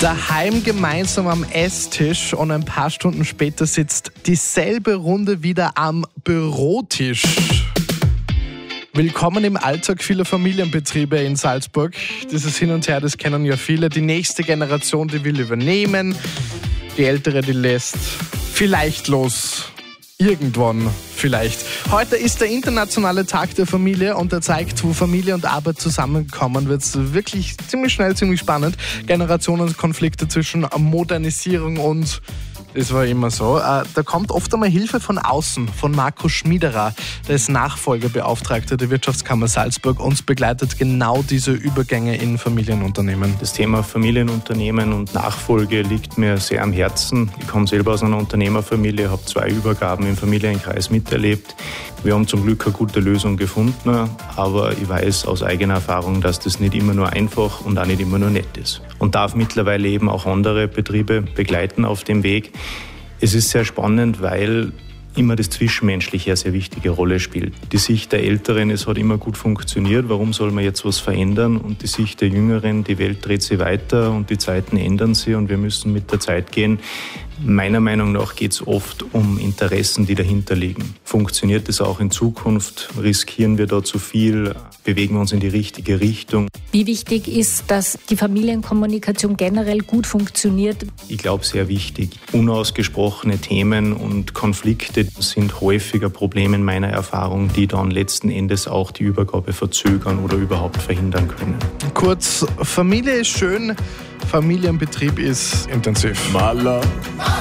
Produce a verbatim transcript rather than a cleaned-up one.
Daheim gemeinsam am Esstisch und ein paar Stunden später sitzt dieselbe Runde wieder am Bürotisch. Willkommen im Alltag vieler Familienbetriebe in Salzburg. Dieses Hin und Her, das kennen ja viele. Die nächste Generation, die will übernehmen. Die ältere, die lässt vielleicht los. Irgendwann vielleicht. Heute ist der internationale Tag der Familie und der zeigt, wo Familie und Arbeit zusammenkommen, wird es wirklich ziemlich schnell, ziemlich spannend. Generationenkonflikte zwischen Modernisierung und das war immer so. Da kommt oft einmal Hilfe von außen, von Markus Schmiederer, der ist Nachfolgebeauftragter der Wirtschaftskammer Salzburg und begleitet genau diese Übergänge in Familienunternehmen. Das Thema Familienunternehmen und Nachfolge liegt mir sehr am Herzen. Ich komme selber aus einer Unternehmerfamilie, habe zwei Übergaben im Familienkreis miterlebt. Wir haben zum Glück eine gute Lösung gefunden, aber ich weiß aus eigener Erfahrung, dass das nicht immer nur einfach und auch nicht immer nur nett ist. Und darf mittlerweile eben auch andere Betriebe begleiten auf dem Weg. Es ist sehr spannend, weil immer das Zwischenmenschliche eine sehr wichtige Rolle spielt. Die Sicht der Älteren, es hat immer gut funktioniert, warum soll man jetzt was verändern? Und die Sicht der Jüngeren, die Welt dreht sich weiter und die Zeiten ändern sich und wir müssen mit der Zeit gehen. Meiner Meinung nach geht es oft um Interessen, die dahinter liegen. Funktioniert es auch in Zukunft? Riskieren wir da zu viel? Bewegen wir uns in die richtige Richtung? Wie wichtig ist, dass die Familienkommunikation generell gut funktioniert? Ich glaube, sehr wichtig. Unausgesprochene Themen und Konflikte sind häufiger Probleme in meiner Erfahrung, die dann letzten Endes auch die Übergabe verzögern oder überhaupt verhindern können. Kurz, Familie ist schön, Familienbetrieb ist intensiv. Mala.